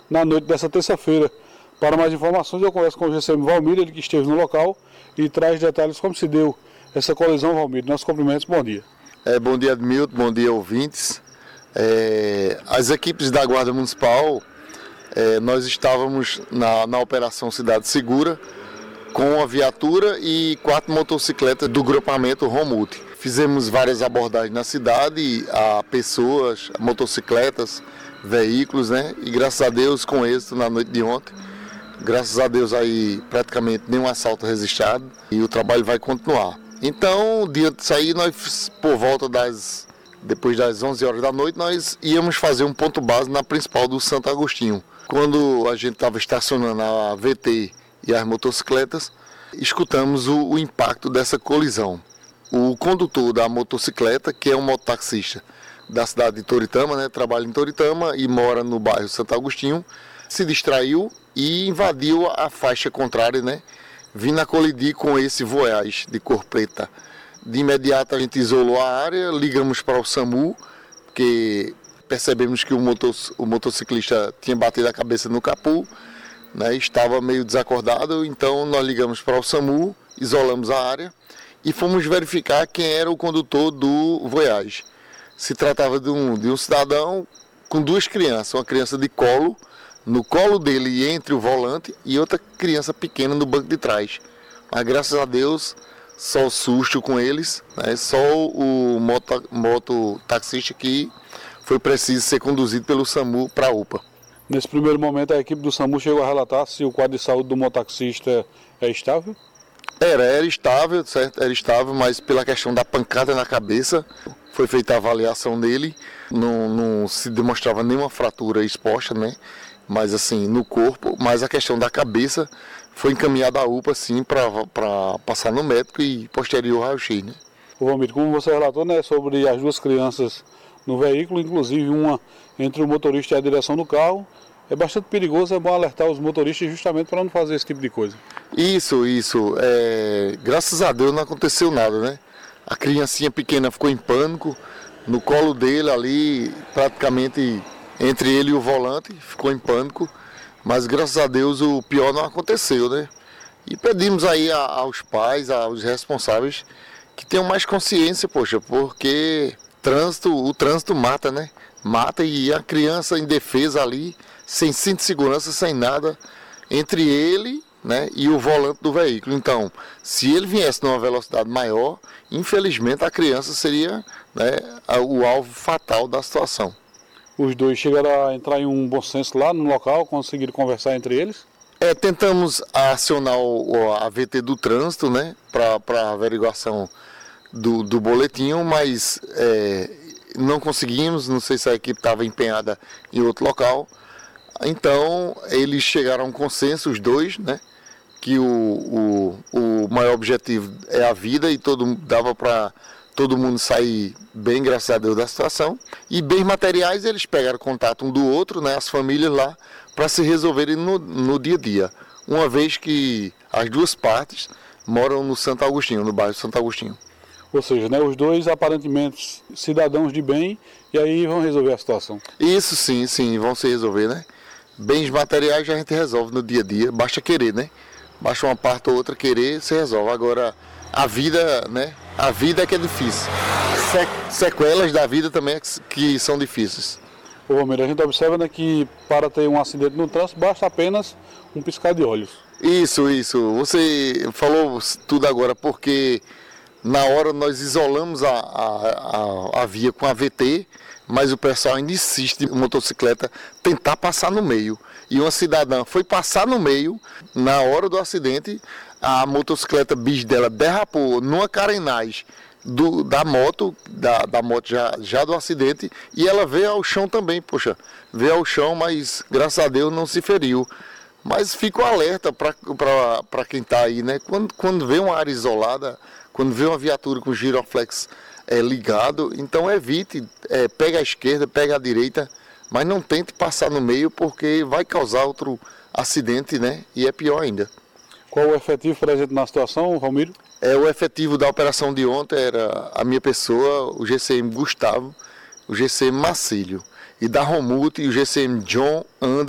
na noite dessa terça-feira. Para mais informações, eu converso com o GCM Valmir, ele que esteve no local e traz detalhes como se deu essa colisão, Valmir. Nossos cumprimentos, bom dia. Bom dia, Admilton, bom dia, ouvintes. As equipes da Guarda Municipal, nós estávamos na Operação Cidade Segura com a viatura e 4 motocicletas do grupamento Romute. Fizemos várias abordagens na cidade, a pessoas, a motocicletas, veículos, né? E graças a Deus, com êxito na noite de ontem. Graças a Deus aí praticamente nenhum assalto registrado e o trabalho vai continuar. Então, diante disso aí, nós por volta depois das 11 horas da noite, nós íamos fazer um ponto base na principal do Santo Agostinho. Quando a gente estava estacionando a VT e as motocicletas, escutamos o impacto dessa colisão. O condutor da motocicleta, que é um mototaxista da cidade de Toritama, né, trabalha em Toritama e mora no bairro Santo Agostinho, se distraiu e invadiu a faixa contrária, né, vindo a colidir com esse Voyage de cor preta. De imediato a gente isolou a área, ligamos para o SAMU, porque percebemos que o motociclista tinha batido a cabeça no capô, né, estava meio desacordado, então nós ligamos para o SAMU, isolamos a área e fomos verificar quem era o condutor do Voyage. Se tratava de um cidadão com 2 crianças, uma criança de colo, no colo dele entre o volante e outra criança pequena no banco de trás. Mas graças a Deus, só o susto com eles, né? Só o mototaxista que foi preciso ser conduzido pelo SAMU para a UPA. Nesse primeiro momento, a equipe do SAMU chegou a relatar se o quadro de saúde do mototaxista é estável? Era estável, certo? Era estável, mas pela questão da pancada na cabeça, foi feita a avaliação dele, não se demonstrava nenhuma fratura exposta, né? Mas assim, no corpo, mas a questão da cabeça foi encaminhada à UPA, sim, para passar no médico e posterior raio-x, né? Ô Valmir, como você relatou, né, sobre as 2 crianças no veículo, inclusive uma entre o motorista e a direção do carro, é bastante perigoso, é bom alertar os motoristas justamente para não fazer esse tipo de coisa. Isso. Graças a Deus não aconteceu nada, né? A criancinha pequena ficou em pânico, no colo dele ali, praticamente entre ele e o volante, ficou em pânico, mas graças a Deus o pior não aconteceu, né? E pedimos aí aos pais, aos responsáveis, que tenham mais consciência, poxa, porque o trânsito mata, né? Mata, e a criança indefesa ali, sem cinto de segurança, sem nada, entre ele, né, e o volante do veículo. Então, se ele viesse numa velocidade maior, infelizmente a criança seria, né, o alvo fatal da situação. Os 2 chegaram a entrar em um bom senso lá no local, conseguiram conversar entre eles? Tentamos acionar a VT do trânsito, né, para averiguação do boletim, mas não conseguimos, não sei se a equipe estava empenhada em outro local. Então, eles chegaram a um consenso, os 2, né, que o maior objetivo é a vida e dava para todo mundo sair bem, graças a Deus, da situação. E bens materiais, eles pegaram contato um do outro, né, as famílias lá, para se resolverem no dia a dia. Uma vez que as 2 partes moram no Santo Agostinho, no bairro Santo Agostinho. Ou seja, né, os 2 aparentemente cidadãos de bem, e aí vão resolver a situação. Isso sim, vão se resolver, né? Bens materiais a gente resolve no dia a dia, basta querer, né? Basta uma parte ou outra querer, se resolve. Agora, a vida, né? A vida é que é difícil. Sequelas da vida também é que são difíceis. Ô Valmir, a gente observa, né, que para ter um acidente no trânsito, basta apenas um piscar de olhos. Isso. Você falou tudo agora, porque na hora nós isolamos a via com a VT, mas o pessoal ainda insiste em motocicleta tentar passar no meio. E uma cidadã foi passar no meio, na hora do acidente, a motocicleta bis dela derrapou numa carenagem da moto já do acidente, e ela veio ao chão também, veio ao chão, mas graças a Deus não se feriu. Mas fico alerta para quem está aí, né? Quando vê uma área isolada, quando vê uma viatura com giroflex ligado, então evite, pega a esquerda, pega a direita, mas não tente passar no meio, porque vai causar outro acidente, né? E é pior ainda. Qual o efetivo presente na situação, Valmir? O efetivo da operação de ontem era a minha pessoa, o GCM Gustavo, o GCM Marcílio, e da Romute e o GCM John Anderson.